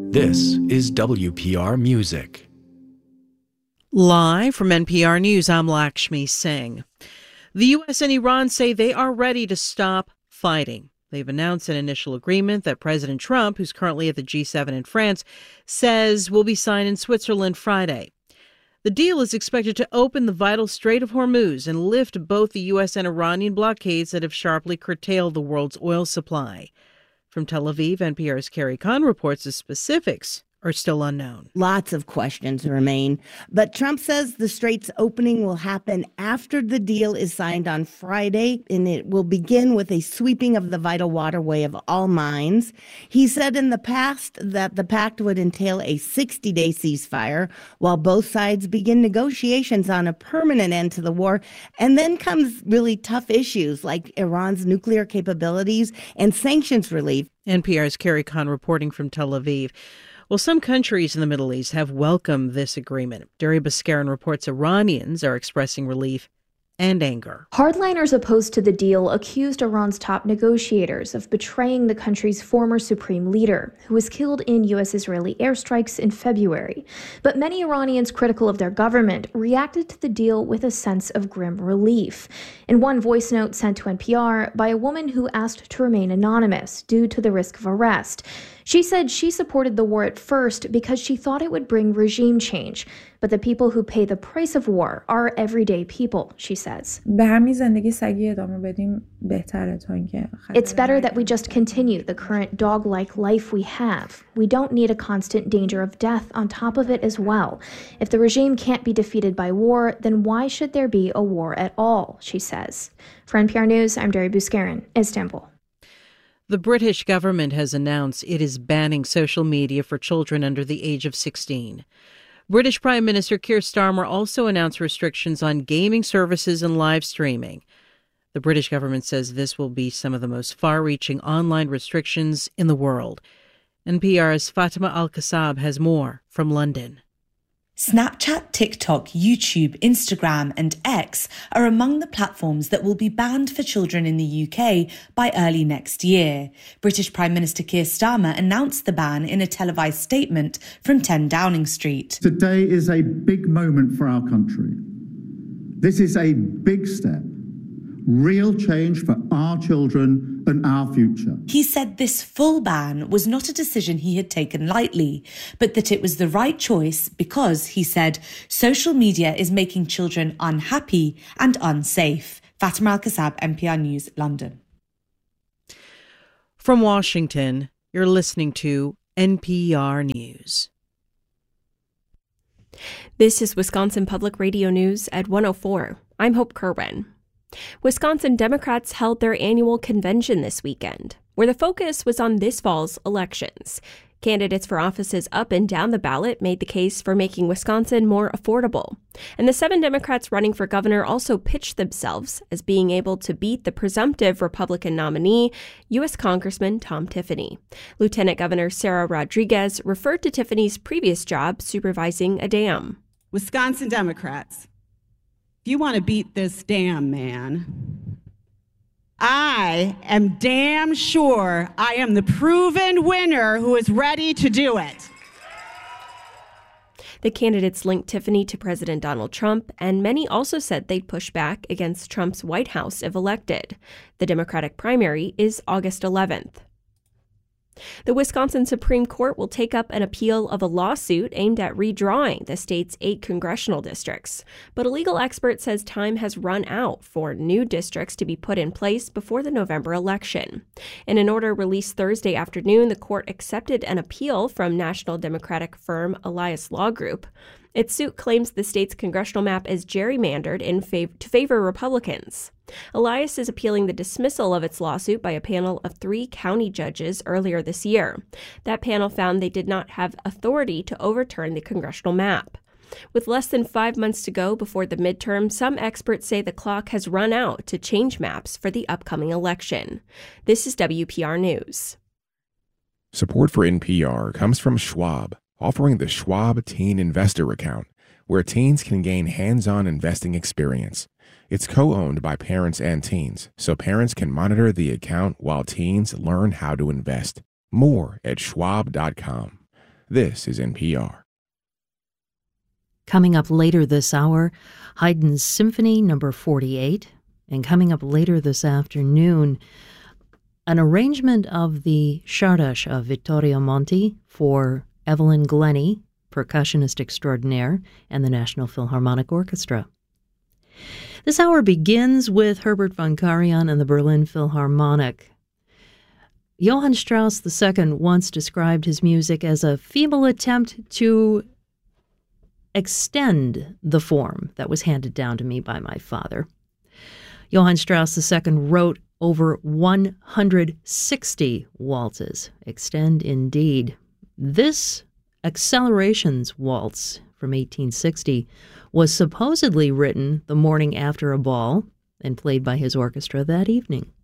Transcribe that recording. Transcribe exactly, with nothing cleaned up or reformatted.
This is W P R Music. Live from N P R News, I'm Lakshmi Singh. The U S and Iran say they are ready to stop fighting. They've announced an initial agreement that President Trump, who's currently at the G seven in France, says will be signed in Switzerland Friday. The deal is expected to open the vital Strait of Hormuz and lift both the U S and Iranian blockades that have sharply curtailed the world's oil supply. From Tel Aviv, N P R's Carrie Kahn reports the specifics are still unknown. Lots of questions remain, but Trump says the strait's opening will happen after the deal is signed on Friday, and it will begin with a sweeping of the vital waterway of all mines. He said in the past that the pact would entail a sixty-day ceasefire while both sides begin negotiations on a permanent end to the war. And then comes really tough issues like Iran's nuclear capabilities and sanctions relief. N P R's Carrie Kahn reporting from Tel Aviv. Well, some countries in the Middle East have welcomed this agreement. Deri Baskarin reports Iranians are expressing relief and anger. Hardliners opposed to the deal accused Iran's top negotiators of betraying the country's former supreme leader, who was killed in U S-Israeli airstrikes in February. But many Iranians critical of their government reacted to the deal with a sense of grim relief. In one voice note sent to N P R by a woman who asked to remain anonymous due to the risk of arrest, she said she supported the war at first because she thought it would bring regime change. But the people who pay the price of war are everyday people, she says. It's better that we just continue the current dog-like life we have. We don't need a constant danger of death on top of it as well. If the regime can't be defeated by war, then why should there be a war at all, she says. For N P R News, I'm Deri Baskarin, Istanbul. The British government has announced it is banning social media for children under the age of sixteen. British Prime Minister Keir Starmer also announced restrictions on gaming services and live streaming. The British government says this will be some of the most far-reaching online restrictions in the world. N P R's Fatima Al-Kassab has more from London. Snapchat, TikTok, YouTube, Instagram and X are among the platforms that will be banned for children in the U K by early next year. British Prime Minister Keir Starmer announced the ban in a televised statement from ten Downing Street. Today is a big moment for our country. This is a big step, real change for our children and our future. He said this full ban was not a decision he had taken lightly, but that it was the right choice because, he said, social media is making children unhappy and unsafe. Fatima Al-Kassab, N P R News, London. From Washington, you're listening to N P R News. This is Wisconsin Public Radio News at one oh four. I'm Hope Kerwin. Wisconsin Democrats held their annual convention this weekend, where the focus was on this fall's elections. Candidates for offices up and down the ballot made the case for making Wisconsin more affordable. And the seven Democrats running for governor also pitched themselves as being able to beat the presumptive Republican nominee, U S Congressman Tom Tiffany. Lieutenant Governor Sarah Rodriguez referred to Tiffany's previous job supervising a dam. Wisconsin Democrats, if you want to beat this dam man, I am damn sure I am the proven winner who is ready to do it. The candidates linked Tiffany to President Donald Trump, and many also said they'd push back against Trump's White House if elected. The Democratic primary is August eleventh. The Wisconsin Supreme Court will take up an appeal of a lawsuit aimed at redrawing the state's eight congressional districts. But a legal expert says time has run out for new districts to be put in place before the November election. In an order released Thursday afternoon, the court accepted an appeal from national Democratic firm Elias Law Group. Its suit claims the state's congressional map is gerrymandered in fav- to favor Republicans. Elias is appealing the dismissal of its lawsuit by a panel of three county judges earlier this year. That panel found they did not have authority to overturn the congressional map. With less than five months to go before the midterm, some experts say the clock has run out to change maps for the upcoming election. This is W P R News. Support for N P R comes from Schwab, offering the Schwab Teen Investor Account, where teens can gain hands-on investing experience. It's co-owned by parents and teens, so parents can monitor the account while teens learn how to invest. More at schwab dot com. This is N P R. Coming up later this hour, Haydn's Symphony number forty-eight. And coming up later this afternoon, an arrangement of the Czardas of Vittorio Monti for Evelyn Glennie, percussionist extraordinaire, and the National Philharmonic Orchestra. This hour begins with Herbert von Karajan and the Berlin Philharmonic. Johann Strauss the Second once described his music as a feeble attempt to extend the form that was handed down to me by my father. Johann Strauss the Second wrote over one hundred sixty waltzes. Extend indeed. This Accelerations Waltz from eighteen sixty was supposedly written the morning after a ball and played by his orchestra that evening.